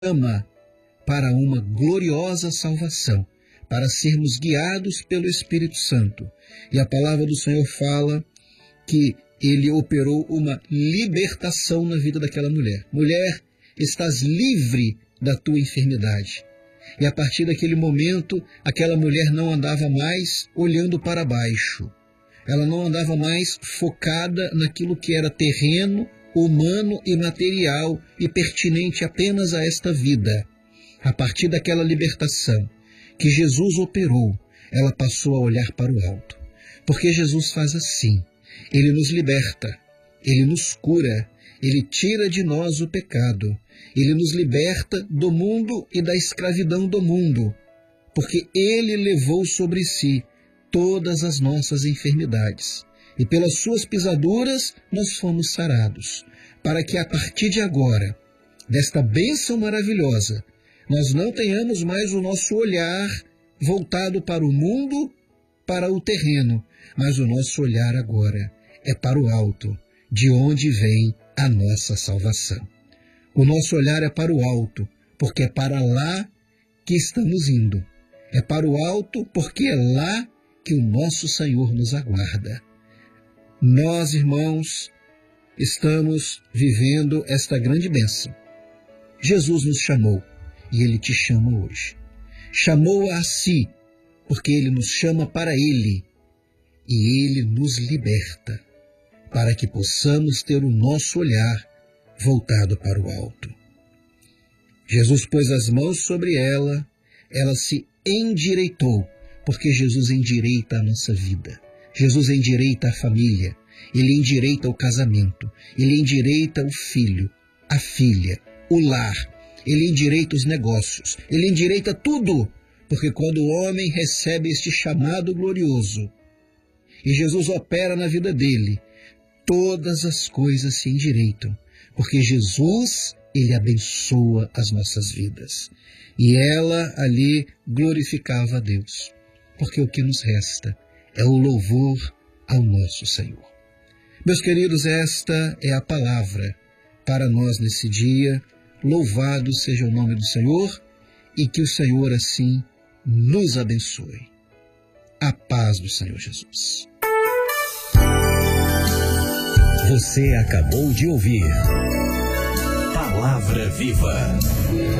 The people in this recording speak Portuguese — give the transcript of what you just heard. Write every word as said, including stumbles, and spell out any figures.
chama para uma gloriosa salvação, para sermos guiados pelo Espírito Santo. E a palavra do Senhor fala que ele operou uma libertação na vida daquela mulher. Mulher, estás livre da tua enfermidade. E a partir daquele momento, aquela mulher não andava mais olhando para baixo. Ela não andava mais focada naquilo que era terreno, humano e material e pertinente apenas a esta vida. A partir daquela libertação que Jesus operou, ela passou a olhar para o alto. Porque Jesus faz assim. Ele nos liberta, Ele nos cura, Ele tira de nós o pecado, Ele nos liberta do mundo e da escravidão do mundo, porque Ele levou sobre si todas as nossas enfermidades. E pelas suas pisaduras nós fomos sarados, para que a partir de agora, desta bênção maravilhosa, nós não tenhamos mais o nosso olhar voltado para o mundo, para o terreno, mas o nosso olhar agora é para o alto, de onde vem a nossa salvação. O nosso olhar é para o alto, porque é para lá que estamos indo. É para o alto, porque é lá que o nosso Senhor nos aguarda. Nós, irmãos, estamos vivendo esta grande bênção. Jesus nos chamou, e Ele te chama hoje. Chamou-a a si, porque Ele nos chama para Ele, e Ele nos liberta, para que possamos ter o nosso olhar voltado para o alto. Jesus pôs as mãos sobre ela, ela se endireitou, porque Jesus endireita a nossa vida. Jesus endireita a família, Ele endireita o casamento, Ele endireita o filho, a filha, o lar, Ele endireita os negócios, Ele endireita tudo, porque quando o homem recebe este chamado glorioso, e Jesus opera na vida dele, todas as coisas se endireitam, porque Jesus, Ele abençoa as nossas vidas. E ela ali glorificava a Deus, porque o que nos resta é o louvor ao nosso Senhor. Meus queridos, esta é a palavra para nós nesse dia. Louvado seja o nome do Senhor e que o Senhor assim nos abençoe. A paz do Senhor Jesus. Você acabou de ouvir Palavra Viva.